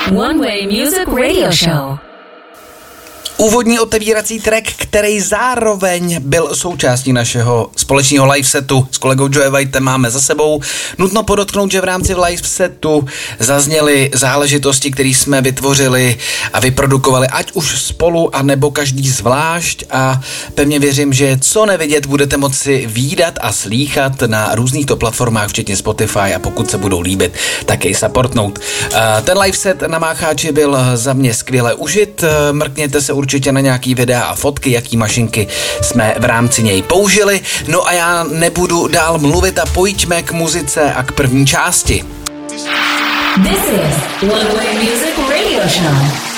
One Way Music Radio Show. Úvodní otevírací track, který zároveň byl součástí našeho společného live setu s kolegou Joe Whiteem, máme za sebou. Nutno podotknout, že v rámci live setu zazněly záležitosti, které jsme vytvořili a vyprodukovali, ať už spolu, anebo každý zvlášť, a pevně věřím, že co nevidět budete moci vídat a slýchat na různých to platformách, včetně Spotify, a pokud se budou líbit, tak jej supportnout. Ten live set na Mácháči byl za mě skvěle užit, mrkněte se určitě na nějaký videa a fotky, jaký mašinky jsme v rámci něj použili. No a já nebudu dál mluvit a pojďme k muzice a k první části. This is One Way Music Radio Show.